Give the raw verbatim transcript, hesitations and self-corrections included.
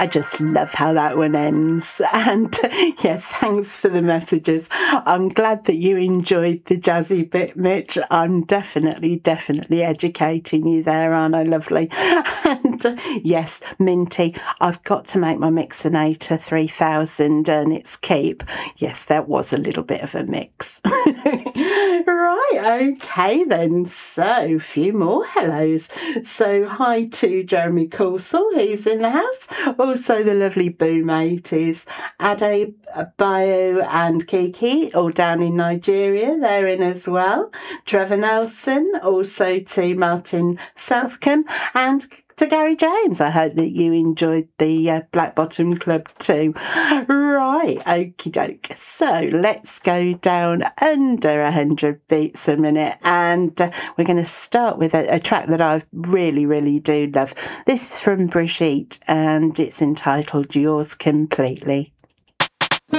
I just love how that one ends. And yeah, thanks for the messages. I'm glad that you enjoyed the jazzy bit, Mitch. I'm definitely, definitely educating you there, aren't I, lovely? And uh, yes, Minty, I've got to make my Mixonator three thousand earn its keep. Yes, that was a little bit of a mix. Right, okay then. So, a few more hellos. So, hi to Jeremy Coulsall, he's in the house. Also, the lovely Boo Mateys, Ade, Bio, and Kiki, all down in Nigeria, they're in as well. Trevor Nelson, also to Martin Southcombe, and to Gary James. I hope that you enjoyed the uh, Black Bottom Club too. Right, okie doke. So let's go down under one hundred beats a minute, and uh, we're going to start with a, a track that I really, really do love. This is from Brigitte, and it's entitled Yours Completely.